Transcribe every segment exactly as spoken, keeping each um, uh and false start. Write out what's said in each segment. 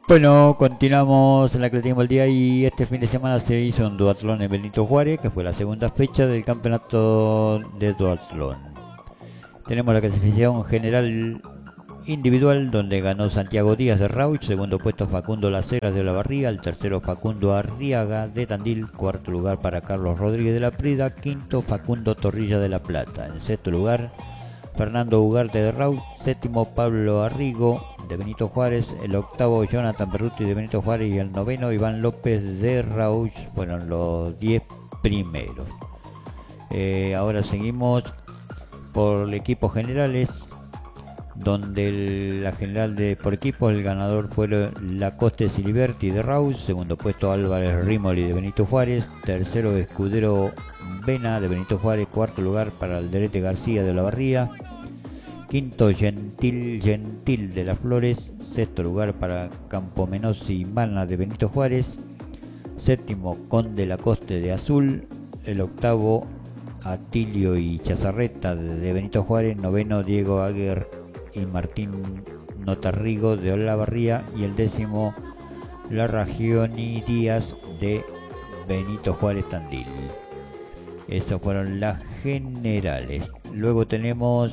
Bueno, continuamos en la que tenemos el día y este fin de semana se hizo un duatlón en Benito Juárez, que fue la segunda fecha del campeonato de duatlón. Tenemos la clasificación general individual, donde ganó Santiago Díaz de Rauch, segundo puesto Facundo Las Heras de Olavarría, el tercero Facundo Arriaga de Tandil, cuarto lugar para Carlos Rodríguez de la Prida, quinto Facundo Torrilla de la Plata, en sexto lugar Fernando Ugarte de Rauch, séptimo Pablo Arrigo de Benito Juárez, el octavo Jonathan Berruti de Benito Juárez y el noveno Iván López de Rauch fueron los diez primeros. Eh, ahora seguimos por equipos generales, donde el, la general de por equipos el ganador fue Lacoste Siliberti de Rauch, segundo puesto Álvarez Rimoli de Benito Juárez, tercero Escudero Vena de Benito Juárez, cuarto lugar para Alderete García de Olavarría, quinto Gentil Gentil de Las Flores, sexto lugar para Campomenossi y Mana de Benito Juárez, séptimo Conde Lacoste de Azul, el octavo Atilio y Chazarreta de Benito Juárez, noveno Diego Aguer y Martín Notarrigo de Olavarría y el décimo La Ragioni Díaz de Benito Juárez Tandil. Esas fueron las generales. Luego tenemos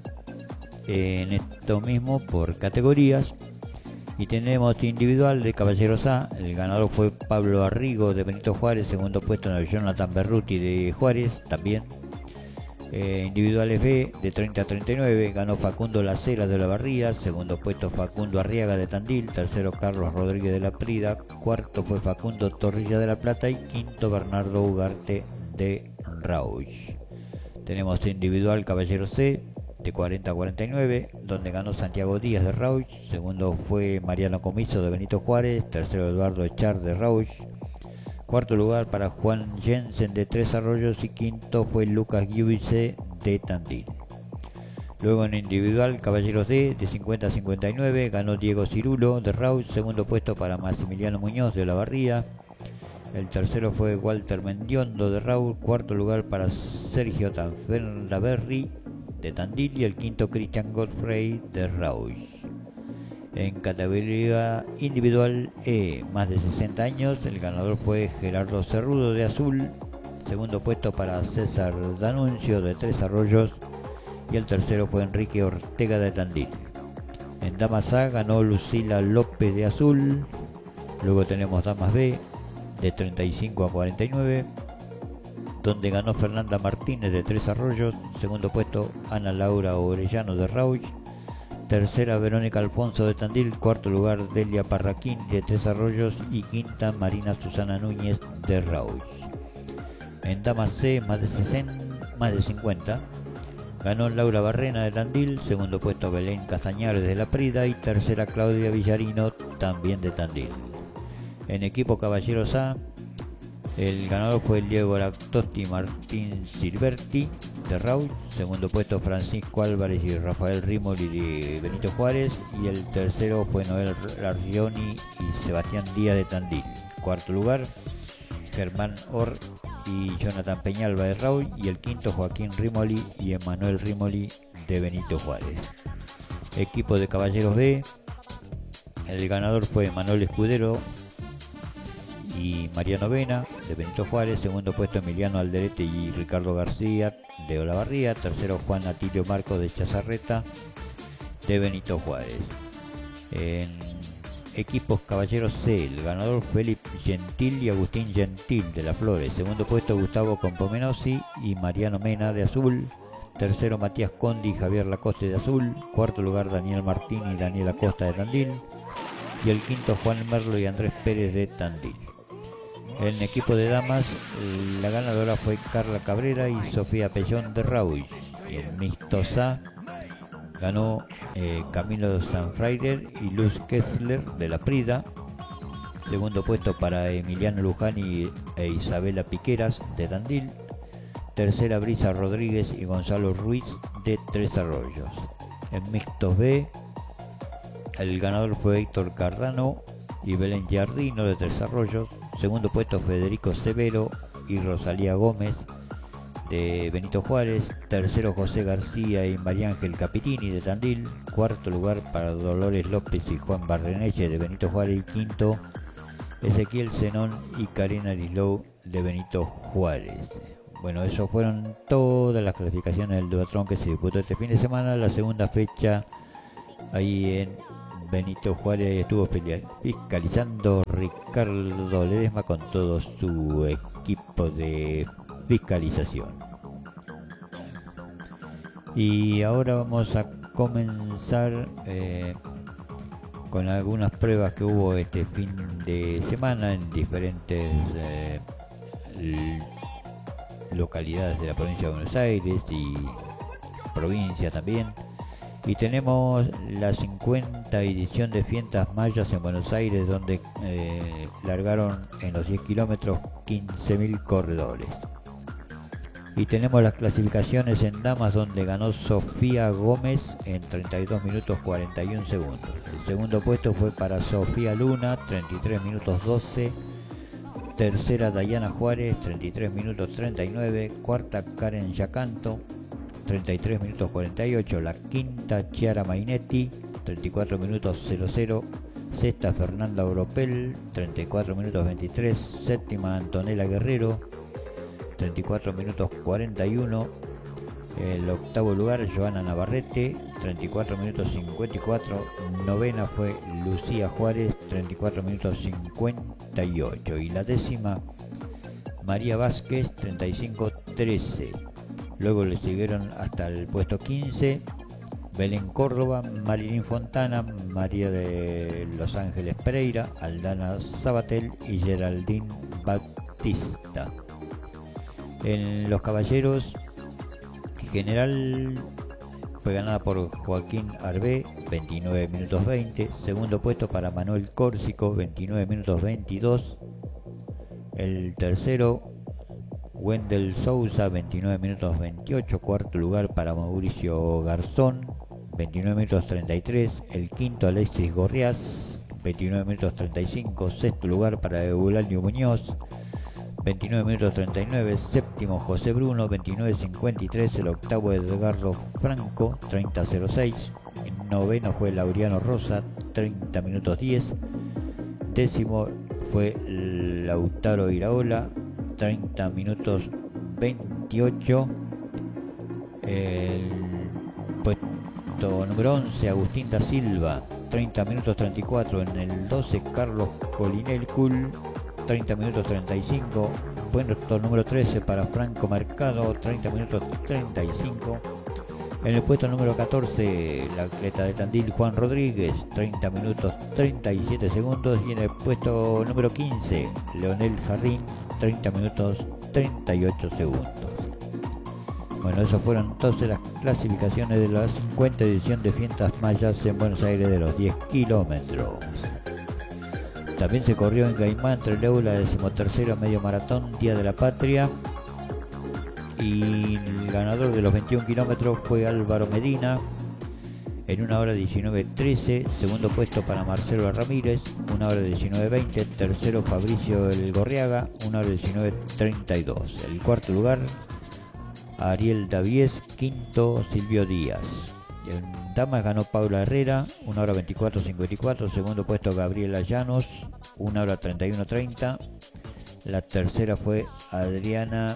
en esto mismo por categorías y tenemos individual de Caballeros A. El ganador fue Pablo Arrigo de Benito Juárez, segundo puesto en Jonathan Berruti de Juárez también. Eh, individuales B de treinta a treinta y nueve ganó Facundo Las Heras de Olavarría, segundo puesto Facundo Arriaga de Tandil, tercero Carlos Rodríguez de la Prida, cuarto fue Facundo Torrilla de la Plata y quinto Bernardo Ugarte de Rauch. Tenemos individual Caballero C de cuarenta a cuarenta y nueve, donde ganó Santiago Díaz de Rauch, segundo fue Mariano Comiso de Benito Juárez, tercero Eduardo Echar de Rauch, cuarto lugar para Juan Jensen de Tres Arroyos y quinto fue Lucas Giudice de Tandil. Luego en individual Caballeros D de cincuenta a cincuenta y nueve ganó Diego Cirulo de Rauch, segundo puesto para Maximiliano Muñoz de Olavarría, el tercero fue Walter Mendiondo de Rauch, cuarto lugar para Sergio Tanferraberri de Tandil y el quinto Cristian Godfrey de Rauch. En categoría individual E, más de sesenta años, el ganador fue Gerardo Cerrudo de Azul, segundo puesto para César D'Annunzio de Tres Arroyos y el tercero fue Enrique Ortega de Tandil. En Damas A ganó Lucila López de Azul. Luego tenemos Damas B de treinta y cinco a cuarenta y nueve, donde ganó Fernanda Martínez de Tres Arroyos, segundo puesto Ana Laura Orellano de Rauch, tercera Verónica Alfonso de Tandil, cuarto lugar Delia Parraquín de Tres Arroyos y quinta Marina Susana Núñez de Rauch. En Damas C más de sesenta, más de cincuenta, ganó Laura Barrena de Tandil, segundo puesto Belén Casañares de la Prida y tercera Claudia Villarino también de Tandil. En equipo Caballeros A, el ganador fue Diego Lactosti Martín Silberti de Rauch, segundo puesto Francisco Álvarez y Rafael Rimoli de Benito Juárez y el tercero fue Noel Largioni y Sebastián Díaz de Tandil. Cuarto lugar Germán Or y Jonathan Peñalba de Rauch y el quinto Joaquín Rimoli y Emanuel Rimoli de Benito Juárez. Equipo de Caballeros B, el ganador fue Manuel Escudero y Mariano Vena de Benito Juárez, segundo puesto Emiliano Alderete y Ricardo García de Olavarría, tercero Juan Atilio Marcos de Chazarreta de Benito Juárez. En equipos Caballeros C, el ganador Felipe Gentil y Agustín Gentil de Las Flores, segundo puesto Gustavo Compomenossi y Mariano Mena de Azul, tercero Matías Condi y Javier Lacoste de Azul, cuarto lugar Daniel Martín y Daniel Acosta de Tandil y el quinto Juan Merlo y Andrés Pérez de Tandil. En equipo de damas, la ganadora fue Carla Cabrera y Sofía Pellón de Rauch. Y en mixtos A ganó eh, Camilo Sanfraider y Luz Kessler de la Prida. Segundo puesto para Emiliano Lujani e Isabela Piqueras de Tandil. Tercera Brisa Rodríguez y Gonzalo Ruiz de Tres Arroyos. En mixtos B, el ganador fue Héctor Cardano y Belén Giardino de Tres Arroyos. Segundo puesto Federico Severo y Rosalía Gómez de Benito Juárez, tercero José García y María Ángel Capitini de Tandil, cuarto lugar para Dolores López y Juan Barrenechea de Benito Juárez y quinto Ezequiel Zenón y Karina Lislow de Benito Juárez. Bueno, eso fueron todas las clasificaciones del duatlón que se disputó este fin de semana. La segunda fecha ahí en Benito Juárez estuvo fiscalizando Ricardo Ledesma con todo su equipo de fiscalización. Y ahora vamos a comenzar eh, con algunas pruebas que hubo este fin de semana en diferentes eh, localidades de la provincia de Buenos Aires y provincia también. Y tenemos la cincuenta edición de Fiestas Mayas en Buenos Aires, donde eh, largaron en los diez kilómetros quince mil corredores. Y tenemos las clasificaciones en damas, donde ganó Sofía Gómez en treinta y dos minutos cuarenta y un segundos. El segundo puesto fue para Sofía Luna, treinta y tres minutos doce. Tercera Dayana Juárez, treinta y tres minutos treinta y nueve. Cuarta Karen Yacanto, treinta y tres minutos cuarenta y ocho. La quinta Chiara Mainetti, treinta y cuatro minutos cero cero. Sexta Fernanda Oropel, treinta y cuatro minutos veintitrés. Séptima Antonella Guerrero, treinta y cuatro minutos cuarenta y uno. El octavo lugar Joana Navarrete, treinta y cuatro minutos cincuenta y cuatro. Novena fue Lucía Juárez, treinta y cuatro minutos cincuenta y ocho. Y la décima María Vázquez, treinta y cinco trece. Luego le siguieron hasta el puesto quince Belén Córdoba, Marilyn Fontana, María de Los Ángeles Pereira, Aldana Sabatel y Geraldine Batista. En los caballeros, en general fue ganada por Joaquín Arbé, veintinueve minutos veinte. Segundo puesto para Manuel Córsico, veintinueve minutos veintidós. El tercero Wendel Sousa, veintinueve minutos veintiocho. Cuarto lugar para Mauricio Garzón, veintinueve minutos treinta y tres. El quinto Alexis Gorriás, veintinueve minutos treinta y cinco. Sexto lugar para Eulalio Muñoz, veintinueve minutos treinta y nueve. Séptimo José Bruno, veintinueve cincuenta y tres. El octavo Edgardo Franco, treinta cero seis. El noveno fue Laureano Rosa, treinta minutos diez. Décimo fue Lautaro Iraola, treinta minutos veintiocho. El puesto número once Agustín da Silva, treinta minutos treinta y cuatro. En el doce Carlos Colinel Cul, treinta minutos treinta y cinco. Puesto número trece para Franco Mercado, treinta minutos treinta y cinco. En el puesto número catorce, la atleta de Tandil Juan Rodríguez, treinta minutos treinta y siete segundos. Y en el puesto número quince, Leonel Jarrín, treinta minutos treinta y ocho segundos. Bueno, esas fueron todas las clasificaciones de la cincuenta edición de Fiestas Mayas en Buenos Aires de los diez kilómetros. También se corrió en Caimán Trelew la decimotercera medio maratón Día de la Patria. Y el ganador de los veintiún kilómetros fue Álvaro Medina en una hora diecinueve trece. Segundo puesto para Marcelo Ramírez, una hora diecinueve veinte. Tercero Fabricio El Gorriaga, una hora diecinueve treinta y dos. El cuarto lugar Ariel Davies. Quinto Silvio Díaz. En damas ganó Paula Herrera, una hora veinticuatro cincuenta y cuatro. Segundo puesto Gabriela Llanos, una hora treinta y uno treinta. La tercera fue Adriana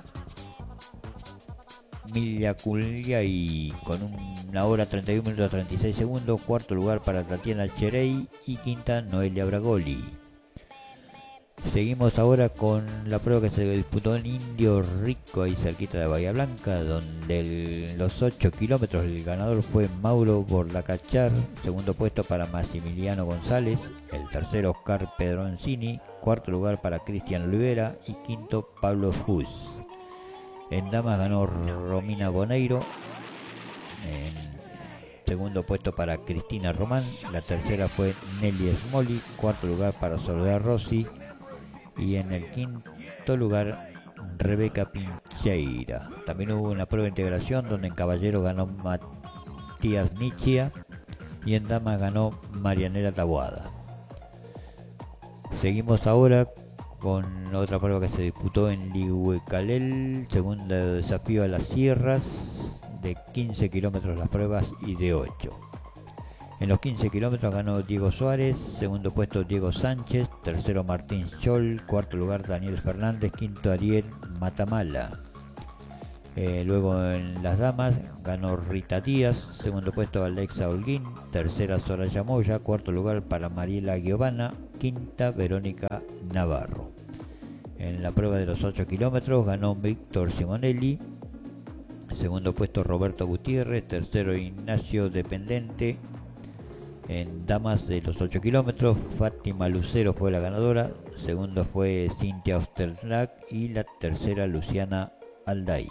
Millaculia y con una hora treinta y uno minutos treinta y seis segundos. Cuarto lugar para Tatiana Cherey y quinta Noelia Bragoli. Seguimos ahora con la prueba que se disputó en Indio Rico, ahí cerquita de Bahía Blanca, donde en los ocho kilómetros el ganador fue Mauro Borlacachar. Segundo puesto para Massimiliano González. El tercero Oscar Pedroncini. Cuarto lugar para Cristian Olivera y quinto Pablo Fus. En damas ganó Romina Boneiro. En segundo puesto para Cristina Román. La tercera fue Nelly Smoli. Cuarto lugar para Soledad Rossi. Y en el quinto lugar Rebeca Pincheira. También hubo una prueba de integración donde en caballero ganó Matías Nichia y en damas ganó Marianela Taboada. Seguimos ahora con otra prueba que se disputó en Lihuecalel, segundo desafío a las sierras, de quince kilómetros las pruebas y de ocho. En los quince kilómetros ganó Diego Suárez, segundo puesto Diego Sánchez, tercero Martín Scholl, cuarto lugar Daniel Fernández, quinto Ariel Matamala. Eh, luego en las damas ganó Rita Díaz, segundo puesto Alexa Holguín, tercera Soraya Moya, cuarto lugar para Mariela Giovanna, quinta Verónica Navarro. En la prueba de los ocho kilómetros ganó Víctor Simonelli, segundo puesto Roberto Gutiérrez, tercero Ignacio Dependente. En damas de los ocho kilómetros, Fátima Lucero fue la ganadora, segundo fue Cintia Osterlack y la tercera Luciana Alday.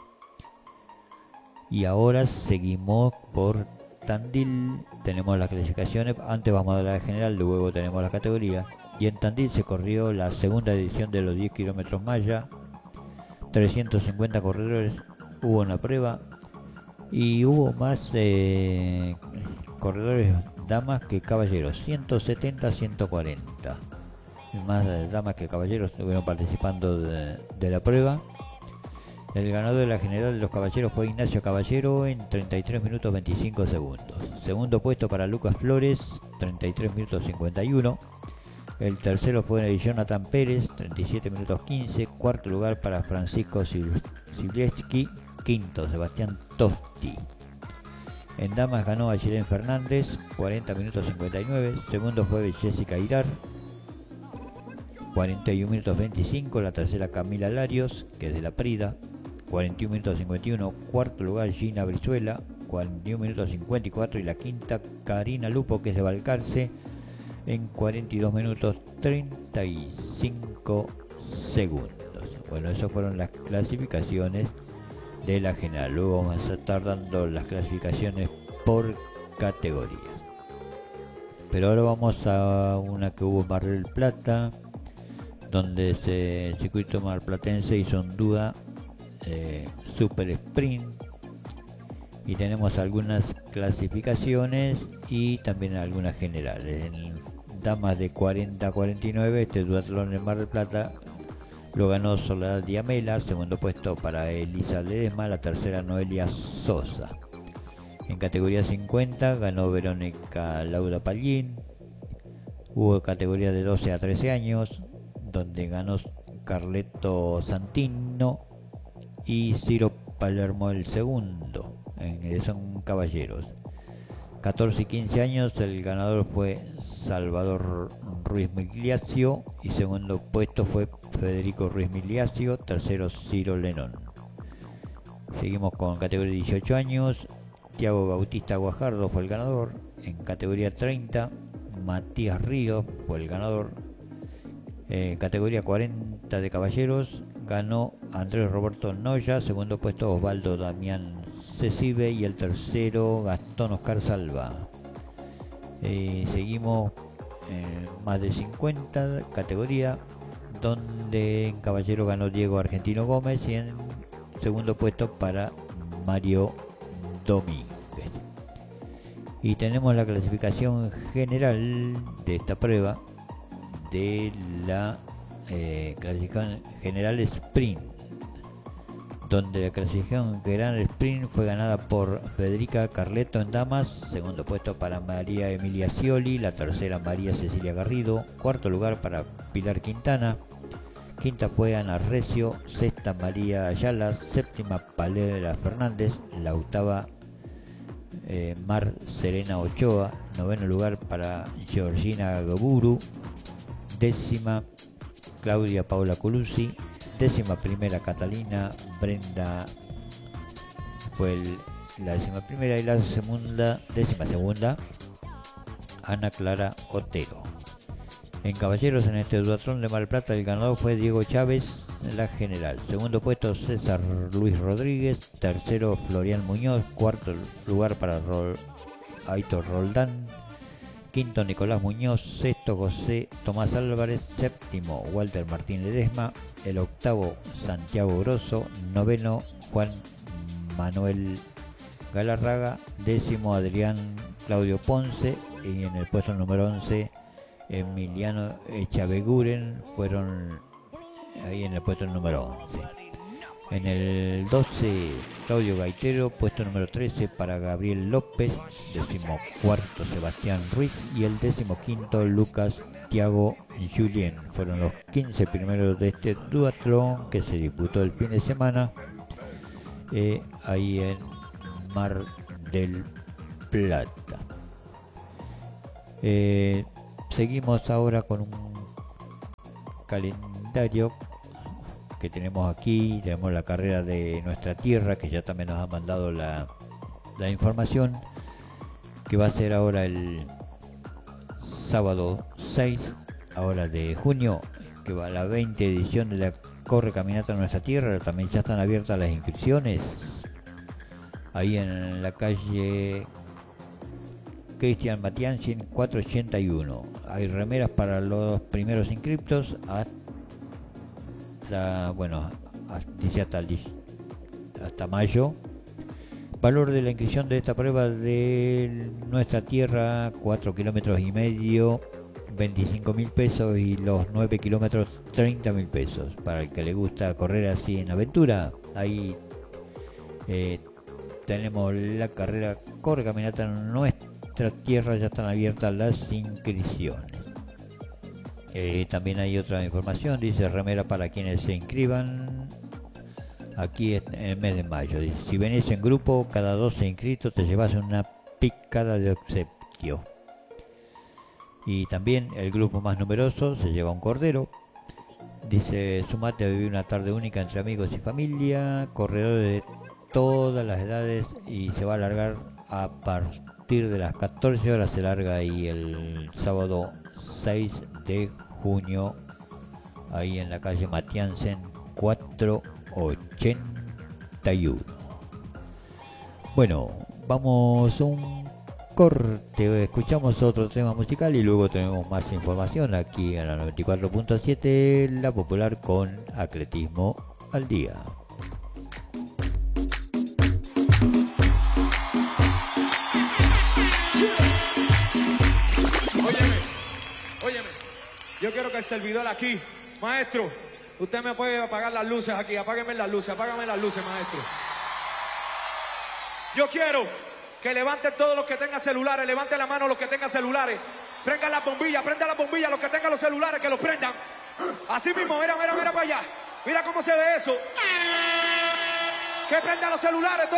Y ahora seguimos por Tandil, tenemos las clasificaciones, antes vamos a dar la general, luego tenemos la categoría. Y en Tandil se corrió la segunda edición de los diez kilómetros malla, trescientos cincuenta corredores, hubo una prueba y hubo más eh, corredores damas que caballeros, ciento setenta a ciento cuarenta, más damas que caballeros estuvieron participando de, de la prueba. El ganador de la general de los caballeros fue Ignacio Caballero en treinta y tres minutos veinticinco segundos. Segundo puesto para Lucas Flores, treinta y tres minutos cincuenta y uno. El tercero fue Jonathan Pérez, treinta y siete minutos quince. Cuarto lugar para Francisco Silveschi. Quinto, Sebastián Tosti. En damas ganó Ayelen Fernández, cuarenta minutos cincuenta y nueve. Segundo fue Jessica Irar, cuarenta y un minutos veinticinco. La tercera Camila Larios, que es de la Prida, cuarenta y un minutos cincuenta y uno. Cuarto lugar Gina Brizuela, cuarenta y un minutos cincuenta y cuatro. Y la quinta Karina Lupo, que es de Balcarce, en cuarenta y dos minutos treinta y cinco segundos. Bueno, esas fueron las clasificaciones de la general. Luego vamos a estar dando las clasificaciones por categorías. Pero ahora vamos a una que hubo en Mar del Plata, donde este circuito marplatense hizo un duda eh, Super Sprint, y tenemos algunas clasificaciones y también algunas generales. En damas de cuarenta a cuarenta y nueve, este duatlón en Mar del Plata lo ganó Soledad Diamela, segundo puesto para Elisa Ledesma, la tercera Noelia Sosa. En categoría cincuenta ganó Verónica Lauda Pallín. Hubo categoría de doce a trece años, donde ganó Carleto Santino y Ciro Palermo el segundo, en, son caballeros. catorce y quince años, el ganador fue Salvador Ruiz Migliaccio y segundo puesto fue Federico Ruiz Migliaccio, tercero Ciro Lenón. Seguimos con categoría dieciocho años, Tiago Bautista Guajardo fue el ganador. En categoría treinta, Matías Ríos fue el ganador. En categoría cuarenta de caballeros ganó Andrés Roberto Noya, segundo puesto Osvaldo Damián Cecibe y el tercero Gastón Oscar Salva. Eh, seguimos eh, más de cincuenta categoría, donde en caballero ganó Diego Argentino Gómez y en segundo puesto para Mario Domínguez. Y tenemos la clasificación general de esta prueba de la eh, clasificación general sprint, donde la clasificación general sprint fue ganada por Federica Carleto en damas, segundo puesto para María Emilia Scioli, la tercera María Cecilia Garrido, cuarto lugar para Pilar Quintana, quinta fue Ana Recio, sexta María Ayala, séptima Palera Fernández, la octava eh, Mar Serena Ochoa, noveno lugar para Georgina Gaburu, décima Claudia Paula Colucci, décima primera Catalina Brenda fue el, la décima primera, y la segunda, décima segunda Ana Clara Otero. En caballeros, en este duatlón de Mar del Plata, el ganador fue Diego Chávez, la general. Segundo puesto César Luis Rodríguez, tercero Florian Muñoz, cuarto lugar para Rol, Aitor Roldán, quinto Nicolás Muñoz, sexto José Tomás Álvarez, séptimo Walter Martín Ledesma, el octavo Santiago Grosso, noveno Juan Manuel Galarraga, décimo Adrián Claudio Ponce y en el puesto número once Emiliano Echaveguren fueron ahí en el puesto número once. En el doce, Claudio Gaitero, puesto número trece para Gabriel López, decimocuarto Sebastián Ruiz y el decimoquinto Lucas Thiago Julien. Fueron los quince primeros de este duatlón que se disputó el fin de semana eh, ahí en Mar del Plata. Eh, seguimos ahora con un calendario que tenemos aquí. Tenemos la carrera de Nuestra Tierra, que ya también nos ha mandado la, la información, que va a ser ahora el sábado seis ahora de junio, que va a la veinte edición de la Corre Caminata Nuestra Tierra. También ya están abiertas las inscripciones ahí en la calle Cristian Matiancin cuatrocientos ochenta y uno. Hay remeras para los primeros inscriptos hasta, bueno, dice hasta, el, hasta mayo. Valor de la inscripción de esta prueba de Nuestra Tierra, cuatro kilómetros y medio, veinticinco mil pesos, y los nueve kilómetros, treinta mil pesos. Para el que le gusta correr así en aventura, ahí eh, tenemos la carrera Corre Caminata Nuestra Tierra, ya están abiertas las inscripciones. Eh, también hay otra información, dice remera para quienes se inscriban aquí en el mes de mayo. Dice, si venís en grupo, cada doce inscritos te llevas una picada de obsequio. Y también el grupo más numeroso se lleva un cordero. Dice, sumate a vivir una tarde única entre amigos y familia, corredores de todas las edades, y se va a alargar a partir de las catorce horas. Se larga ahí el sábado seis de junio ahí en la calle Matiansen cuatrocientos ochenta y uno. Bueno, vamos a un corte, escuchamos otro tema musical y luego tenemos más información aquí en la noventa y cuatro punto siete, La Popular, con Atletismo al Día. Yo quiero que el servidor aquí, maestro, usted me puede apagar las luces aquí, apágueme las luces, apágame las luces, maestro. Yo quiero que levanten todos los que tengan celulares, levanten la mano los que tengan celulares, prendan las bombillas, prendan las bombillas, los que tengan los celulares, que los prendan. Así mismo, mira, mira, mira para allá, mira cómo se ve eso. Que prendan los celulares.